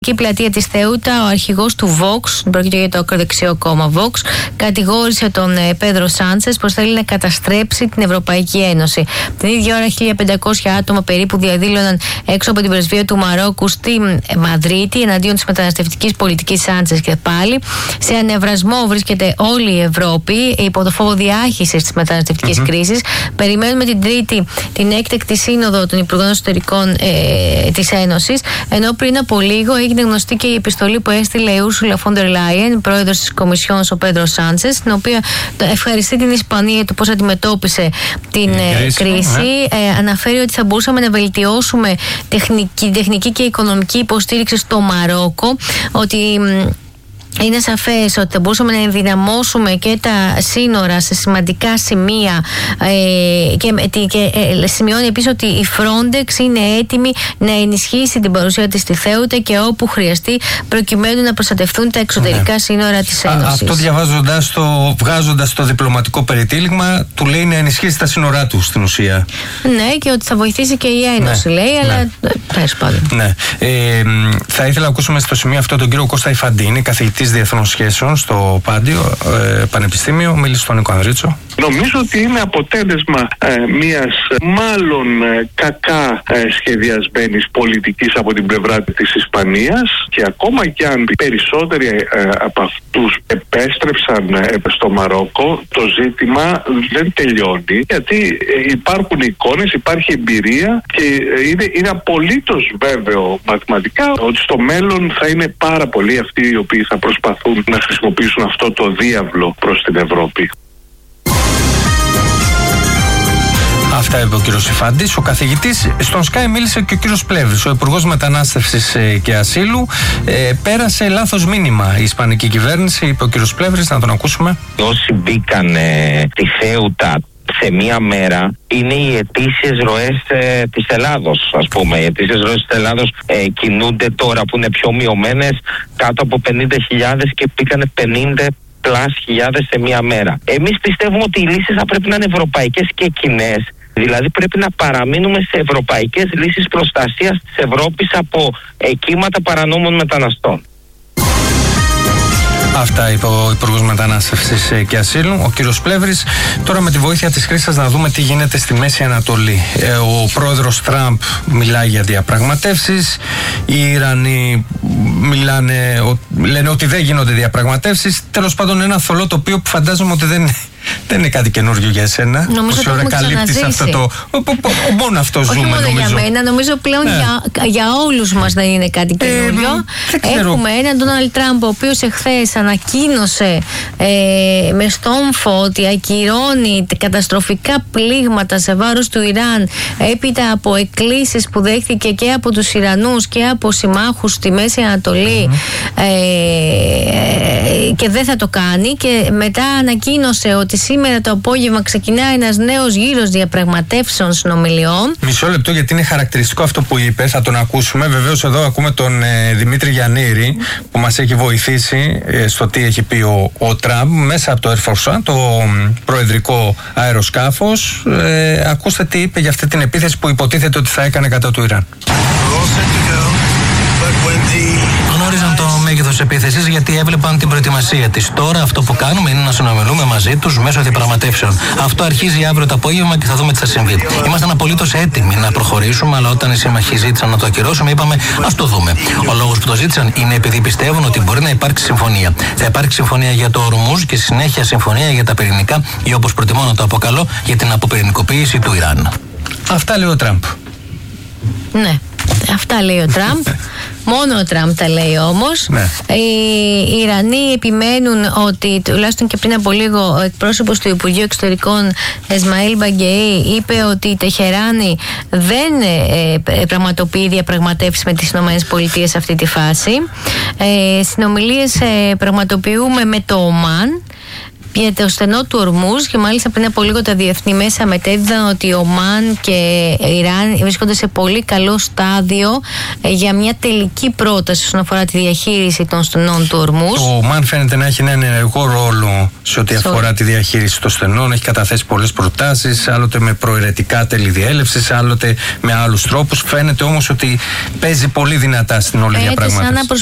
Η πλατεία της Θεούτα, ο αρχηγός του Vox, πρόκειται για το ακροδεξιό κόμμα Vox, κατηγόρησε τον Πέδρο Σάντσες πως θέλει να καταστρέψει την Ευρωπαϊκή Ένωση. Την ίδια ώρα 1.500 άτομα περίπου διαδήλωναν έξω από την πρεσβεία του Μαρόκου στη Μαδρίτη εναντίον της μεταναστευτικής πολιτικής Σάντσες και πάλι. Σε ανεβρασμό βρίσκεται όλη η Ευρώπη υπό το φόβο διάχυσης της μεταναστευτικής κρίσης. Περιμένουμε την Τρίτη την έκτακτη σύνοδο των Υπουργών Εσωτερικών της Ένωσης, ενώ πριν από λίγο έγινε γνωστή και η επιστολή που έστειλε η Ursula von der Leyen, πρόεδρος της Κομισιόν, ο Πέδρο Σάντσες, στην οποία ευχαριστεί την Ισπανία για το πώς αντιμετώπισε την κρίση. Αναφέρει ότι θα μπορούσαμε να βελτιώσουμε τεχνική και οικονομική υποστήριξη στο Μαρόκο, ότι είναι σαφές ότι θα μπορούσαμε να ενδυναμώσουμε και τα σύνορα σε σημαντικά σημεία και σημειώνει επίσης ότι η Frontex είναι έτοιμη να ενισχύσει την παρουσία της στη Θέουτα και όπου χρειαστεί προκειμένου να προστατευτούν τα εξωτερικά σύνορα της Ένωσης. Αυτό βγάζοντας το διπλωματικό περιτύλιγμα, του λέει να ενισχύσει τα σύνορά του στην ουσία. Ναι, και ότι θα βοηθήσει και η Ένωση, λέει, αλλά τέλος πάντων. Ναι. Θα ήθελα να ακούσουμε στο σημείο αυτό τον κύριο Κώστα Ιφαντίνη, καθηγητή Διεθνών Σχέσεων στο Πάντιο Πανεπιστήμιο. Μίλησε στον Νίκο Ανδρίτσο. Νομίζω ότι είναι αποτέλεσμα μιας μάλλον κακά σχεδιασμένης πολιτικής από την πλευρά της Ισπανίας, και ακόμα κι αν περισσότεροι από αυτούς επέστρεψαν στο Μαρόκο, το ζήτημα δεν τελειώνει, γιατί υπάρχουν εικόνες, υπάρχει εμπειρία και είναι απολύτως βέβαιο μαθηματικά ότι στο μέλλον θα είναι πάρα πολλοί αυτοί οι οποίοι θα προσπαθούν να χρησιμοποιήσουν αυτό το διάβλο προς την Ευρώπη. Αυτά είπε ο κύριος Ιφάντης, ο καθηγητής. Στον Sky μίλησε και ο κύριος Πλεύρης, ο Υπουργός Μετανάστευσης και Ασύλου. Πέρασε λάθος μήνυμα η Ισπανική κυβέρνηση, είπε ο κύριος Πλεύρης, να τον ακούσουμε. Όσοι μπήκαν τη Θέουτα σε μία μέρα είναι οι ετήσιες ροές της Ελλάδος, ας πούμε. Οι ετήσιες ροές της Ελλάδος κινούνται τώρα που είναι πιο μειωμένες κάτω από 50.000 και πήγανε 50.000 σε μία μέρα. Εμείς πιστεύουμε ότι οι λύσεις θα πρέπει να είναι ευρωπαϊκές και κοινές. Δηλαδή πρέπει να παραμείνουμε σε ευρωπαϊκές λύσεις προστασίας της Ευρώπης από κύματα παρανόμων μεταναστών. Αυτά είπε ο Υπουργός Μετανάστευσης και Ασύλου, ο κύριος Πλεύρης. Τώρα με τη βοήθεια της κρίσης να δούμε τι γίνεται στη Μέση Ανατολή. Ο πρόεδρος Τραμπ μιλάει για διαπραγματεύσεις. Οι Ιρανοί λένε ότι δεν γίνονται διαπραγματεύσεις. Τέλος πάντων ένα θολό τοπίο που φαντάζομαι ότι δεν είναι κάτι καινούριο για εσένα. Νομίζω ότι έχουμε ξαναζήσει. Μόνο αυτό όχι ζούμε, μόνο νομίζω. Για μένα, νομίζω πλέον για όλους μας δεν είναι κάτι καινούριο. Έχουμε έναν Ντόναλντ Τραμπ, ο οποίος εχθές ανακοίνωσε με στόμφο ότι ακυρώνει καταστροφικά πλήγματα σε βάρος του Ιράν έπειτα από εκκλήσεις που δέχθηκε και από τους Ιρανούς και από συμμάχους στη Μέση Ανατολή, και δεν θα το κάνει, και μετά ανακοίνωσε ότι σήμερα το απόγευμα ξεκινά ένας νέος γύρος διαπραγματεύσεων συνομιλιών. Μισό λεπτό, γιατί είναι χαρακτηριστικό αυτό που είπε, θα τον ακούσουμε. Βεβαίως εδώ ακούμε τον Δημήτρη Γιαννήρη που μας έχει βοηθήσει στο τι έχει πει ο Τραμπ μέσα από το Air Force One, το προεδρικό αεροσκάφος. Ακούστε τι είπε για αυτή την επίθεση που υποτίθεται ότι θα έκανε κατά του Ιράν. Γνώριζαν το μέγεθος επίθεσης γιατί έβλεπαν την προετοιμασία της. Τώρα αυτό που κάνουμε είναι να συνομιλούμε μαζί τους μέσω διαπραγματεύσεων. Αυτό αρχίζει αύριο το απόγευμα και θα δούμε τι θα συμβεί. Ήμασταν απολύτως έτοιμοι να προχωρήσουμε, αλλά όταν οι σύμμαχοι ζήτησαν να το ακυρώσουμε, είπαμε ας το δούμε. Ο λόγος που το ζήτησαν είναι επειδή πιστεύουν ότι μπορεί να υπάρξει συμφωνία. Θα υπάρξει συμφωνία για το Ορμούζ και συνέχεια συμφωνία για τα πυρηνικά, ή όπως προτιμώ να το αποκαλώ, για την αποπυρηνικοποίηση του Ιράν. Αυτά λέει ο Τραμπ. Ναι. Αυτά λέει ο Τραμπ. Μόνο ο Τραμπ τα λέει όμως. Ναι. Οι Ιρανοί επιμένουν ότι, τουλάχιστον και πριν από λίγο, ο εκπρόσωπος του Υπουργείου Εξωτερικών Εσμαήλ Μπαγκεϊ είπε ότι η Τεχεράνη δεν πραγματοποιεί διαπραγματεύσεις με τις ΗΠΑ σε αυτή τη φάση. Συνομιλίες πραγματοποιούμε με το Ομάν. για το στενό του Ορμούζ, και μάλιστα πριν από λίγο τα διεθνή μέσα μετέδιδαν ότι ο Ομάν και Ιράν βρίσκονται σε πολύ καλό στάδιο για μια τελική πρόταση όσον αφορά τη διαχείριση των στενών του Ορμούζ. Το Ομάν φαίνεται να έχει έναν ενεργό ρόλο σε ό,τι αφορά τη διαχείριση των στενών. Έχει καταθέσει πολλές προτάσεις, άλλοτε με προαιρετικά τέλη διέλευσης, άλλοτε με άλλους τρόπους. Φαίνεται όμως ότι παίζει πολύ δυνατά στην όλη διαπραγμάτευση.